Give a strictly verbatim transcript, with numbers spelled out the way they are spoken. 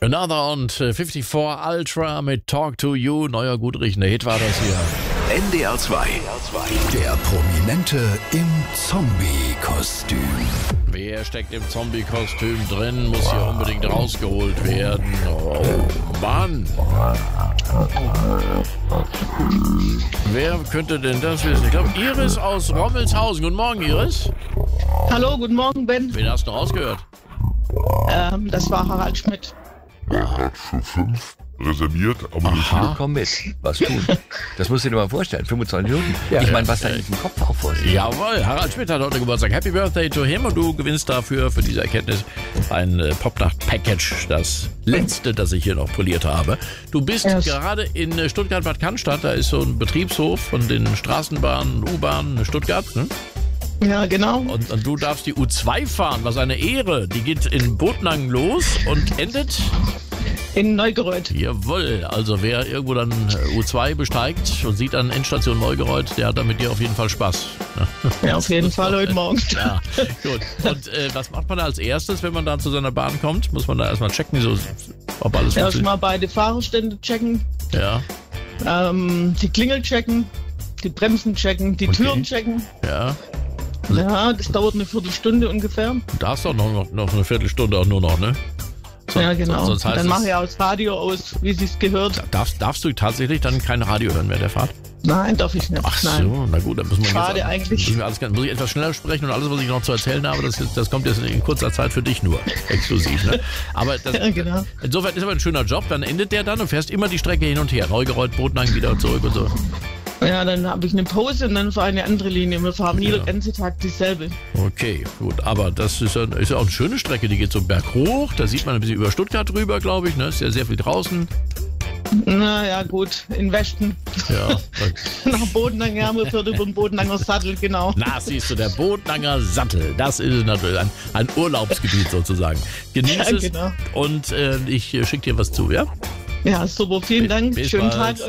Another und fünfundfünfzig Ultra mit Talk to You. Neuer, gut riechender Hit war das hier. N D R zwei. Der Prominente im Zombie-Kostüm. Wer steckt im Zombie-Kostüm drin, muss hier unbedingt rausgeholt werden. Oh, Mann. Wer könnte denn das wissen? Ich glaube, Iris aus Rommelshausen. Guten Morgen, Iris. Hallo, guten Morgen, Ben. Wen hast du rausgehört? Ähm, das war Harald Schmidt. Er hat für fünf reserviert, aber Aha. Komm mit, was tun. Das musst du dir mal vorstellen, fünfundzwanzig Minuten. Ja, ich ja, meine, was da ja. in diesem Kopf auch vorsieht. Jawohl, Harald Schmidt hat heute Geburtstag. Happy Birthday to him und du gewinnst dafür, für diese Erkenntnis, ein äh, Popnacht-Package, das letzte, das ich hier noch poliert habe. Du bist Yes. gerade in äh, Stuttgart-Bad Cannstatt, da ist so ein Betriebshof von den Straßenbahnen und U-Bahnen Stuttgart, ne? Ja, genau. Und, und du darfst die U zwei fahren, was eine Ehre. Die geht in Botnang los und endet... In Neugereuth. Jawohl, also wer irgendwo dann U zwei besteigt und sieht an Endstation Neugereuth, der hat dann mit dir auf jeden Fall Spaß. Ja, auf jeden Fall heute Morgen. Ja, gut. Und äh, was macht man da als erstes, wenn man dann zu seiner Bahn kommt? Muss man da erstmal checken, so, ob alles funktioniert? Erstmal beide Fahrerstände checken, Ja, ähm, die Klingel checken, die Bremsen checken, die Okay. Türen checken. ja. Ja, das dauert eine Viertelstunde ungefähr. Du darfst doch noch, noch, noch eine Viertelstunde auch nur noch, ne? So, Ja, genau. so- Sonst heißt Dann es, mache ich auch das Radio aus, wie sich's gehört. darfst, darfst du tatsächlich dann kein Radio hören während der Fahrt? Nein, darf ich nicht. Ach Nein. so, na gut, dann müssen wir Schade jetzt, eigentlich. Müssen wir alles, muss ich etwas schneller sprechen und alles, was ich noch zu erzählen habe, das, das kommt jetzt in kurzer Zeit für dich nur, exklusiv. Ne? Aber das, Ja, genau. insofern ist aber ein schöner Job, dann endet der dann und fährst immer die Strecke hin und her. Neugereuth, Botnang, wieder zurück und so. Ja, dann habe ich eine Pause und dann fahre ich eine andere Linie. Wir fahren nie Ja. den ganzen Tag dieselbe. Okay, gut, aber das ist ja, ist ja auch eine schöne Strecke, die geht so berg hoch, da sieht man ein bisschen über Stuttgart drüber, glaube ich, ne? Ist ja sehr viel draußen. Naja, gut, in Westen. Ja. Nach Bodenang, ja, wir führt über den Bodenanger Sattel, genau. Na, siehst du, der Bodenanger Sattel, das ist natürlich ein, ein Urlaubsgebiet sozusagen. Genieß Ja, es genau. und äh, ich äh, schicke dir was zu, ja? Ja, super, vielen Bis- Dank. bis Schönen bald. Tag.